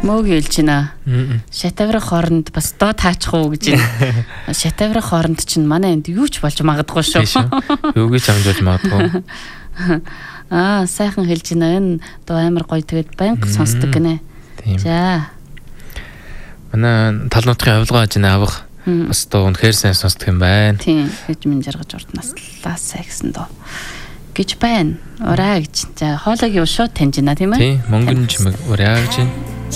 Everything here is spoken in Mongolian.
Мөөг хэлж байна. Шатаврын хооронд бас доо таачих уу гэж байна. Шатаврын хооронд чинь манай энд юу ч болж магадгүй шүү. Юу гэж амжуулж магадгүй. Сайхан хэлж байна. Энэ доо амар гоё тэгээд банк сонсдог гинэ. За. Манай тал нутгийн авилгаа гэж авах. Бас доо үнэхээр сайн сонсдог юм байна. Тийм. Гэж минь жаргаж урднаас лаасаа гэсэн доо. Гэж байна. Ураа гэж. За хоолойг юу шууд таньж байна тийм ээ? Тийм. Мөнгөн чимэг ураа гэж байна.